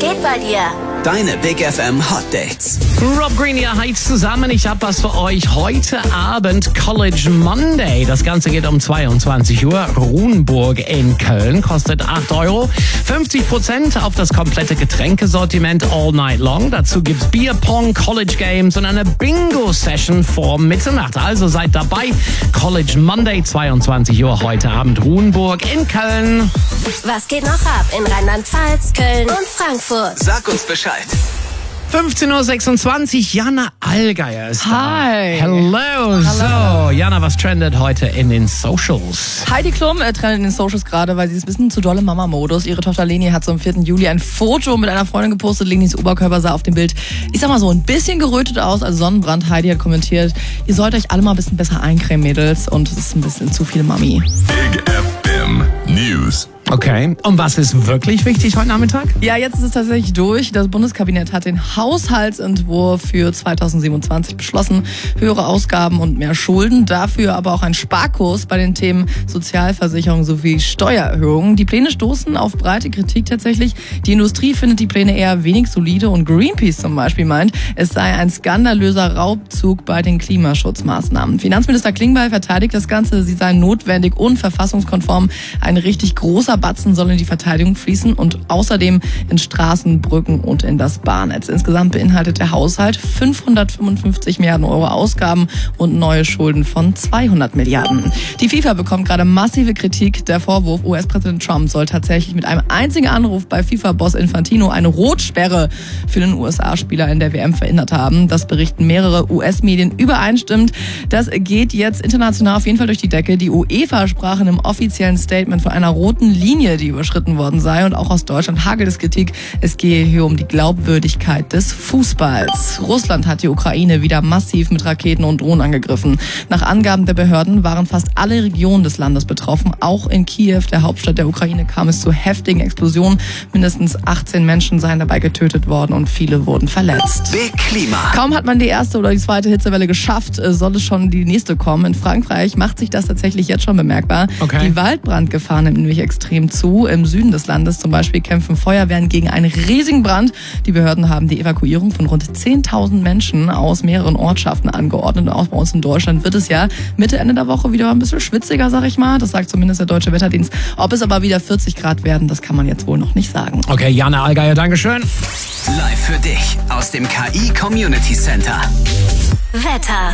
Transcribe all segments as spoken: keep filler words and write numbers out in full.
geht bei dir? Deine Big F M Hot Dates. Rob Green, ihr heizt zusammen. Ich habe was für euch. Heute Abend College Monday. Das Ganze geht um zweiundzwanzig Uhr. Ruhnburg in Köln kostet acht Euro. fünfzig Prozent auf das komplette Getränkesortiment all night long. Dazu gibt's Bierpong, College Games und eine Bingo-Session vor Mitternacht. Also seid dabei. College Monday, zweiundzwanzig Uhr heute Abend. Ruhnburg in Köln. Was geht noch ab in Rheinland-Pfalz, Köln und Frankfurt? Sag uns Bescheid. fünfzehn Uhr sechsundzwanzig, Jana Allgeier ist da. Hi. Hello. So, Jana, was trendet heute in den Socials? Heidi Klum äh, trendet in den Socials gerade, weil sie ist ein bisschen zu dolle Mama-Modus. Ihre Tochter Leni hat so am vierten Juli ein Foto mit einer Freundin gepostet. Lenis Oberkörper sah auf dem Bild, ich sag mal so, ein bisschen gerötet aus, also Sonnenbrand. Heidi hat kommentiert, ihr sollt euch alle mal ein bisschen besser eincremen, Mädels. Und es ist ein bisschen zu viel Mami. Big F M News. Okay, und was ist wirklich wichtig heute Nachmittag? Ja, jetzt ist es tatsächlich durch. Das Bundeskabinett hat den Haushaltsentwurf für zweitausendsiebenundzwanzig beschlossen. Höhere Ausgaben und mehr Schulden. Dafür aber auch ein Sparkurs bei den Themen Sozialversicherung sowie Steuererhöhungen. Die Pläne stoßen auf breite Kritik tatsächlich. Die Industrie findet die Pläne eher wenig solide und Greenpeace zum Beispiel meint, es sei ein skandalöser Raubzug bei den Klimaschutzmaßnahmen. Finanzminister Klingbeil verteidigt das Ganze. Sie seien notwendig und verfassungskonform. Ein richtig großer Batzen soll in die Verteidigung fließen und außerdem in Straßen, Brücken und in das Bahnnetz. Insgesamt beinhaltet der Haushalt fünfhundertfünfundfünfzig Milliarden Euro Ausgaben und neue Schulden von zweihundert Milliarden. Die FIFA bekommt gerade massive Kritik. Der Vorwurf, U S-Präsident Trump soll tatsächlich mit einem einzigen Anruf bei FIFA-Boss Infantino eine Rotsperre für den U S A-Spieler in der W M verhindert haben. Das berichten mehrere U S-Medien übereinstimmend. Das geht jetzt international auf jeden Fall durch die Decke. Die UEFA sprach in einem offiziellen Statement von einer roten Linie, die überschritten worden sei, und auch aus Deutschland hagelt es Kritik. Es gehe hier um die Glaubwürdigkeit des Fußballs. Russland hat die Ukraine wieder massiv mit Raketen und Drohnen angegriffen. Nach Angaben der Behörden waren fast alle Regionen des Landes betroffen. Auch in Kiew, der Hauptstadt der Ukraine, kam es zu heftigen Explosionen. Mindestens achtzehn Menschen seien dabei getötet worden und viele wurden verletzt. Big Klima. Kaum hat man die erste oder die zweite Hitzewelle geschafft, soll es schon die nächste kommen. In Frankreich macht sich das tatsächlich jetzt schon bemerkbar. Okay. Die Waldbrandgefahr nimmt nämlich extrem zu. Im Süden des Landes zum Beispiel kämpfen Feuerwehren gegen einen riesigen Brand. Die Behörden haben die Evakuierung von rund zehntausend Menschen aus mehreren Ortschaften angeordnet. Und auch bei uns in Deutschland wird es ja Mitte, Ende der Woche wieder ein bisschen schwitziger, sag ich mal. Das sagt zumindest der Deutsche Wetterdienst. Ob es aber wieder vierzig Grad werden, das kann man jetzt wohl noch nicht sagen. Okay, Jana Allgeier, Dankeschön. Live für dich aus dem K I Community Center. Wetter.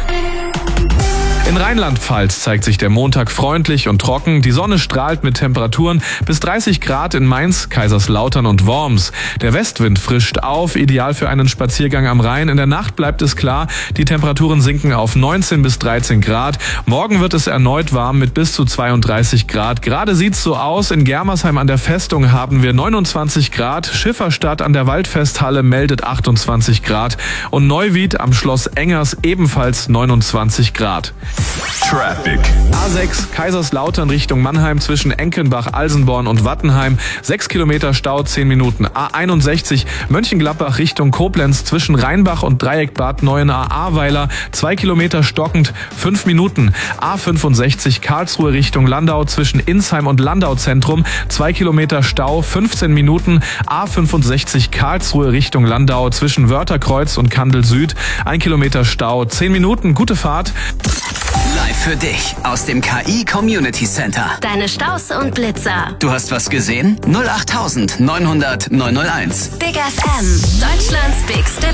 In Rheinland-Pfalz zeigt sich der Montag freundlich und trocken. Die Sonne strahlt mit Temperaturen bis dreißig Grad in Mainz, Kaiserslautern und Worms. Der Westwind frischt auf, ideal für einen Spaziergang am Rhein. In der Nacht bleibt es klar, die Temperaturen sinken auf neunzehn bis dreizehn Grad. Morgen wird es erneut warm mit bis zu zweiunddreißig Grad. Gerade sieht's so aus. In Germersheim an der Festung haben wir neunundzwanzig Grad. Schifferstadt an der Waldfesthalle meldet achtundzwanzig Grad. Und Neuwied am Schloss Engers ebenfalls neunundzwanzig Grad. Traffic. A sechs Kaiserslautern Richtung Mannheim zwischen Enkenbach, Alsenborn und Wattenheim. sechs Kilometer Stau, zehn Minuten. A einundsechzig Mönchengladbach Richtung Koblenz zwischen Rheinbach und Dreieckbad Neuenahr-Ahrweiler. zwei Kilometer stockend, fünf Minuten. A fünfundsechzig Karlsruhe Richtung Landau zwischen Insheim und Landau Zentrum. zwei Kilometer Stau, fünfzehn Minuten. A fünfundsechzig Karlsruhe Richtung Landau zwischen Wörterkreuz und Kandel Süd. ein Kilometer Stau, zehn Minuten. Gute Fahrt. Live für dich aus dem K I Community Center. Deine Staus und Blitzer. Du hast was gesehen? null acht neunhundert neunhundert neunhunderteins. Big F M. Deutschlands bigste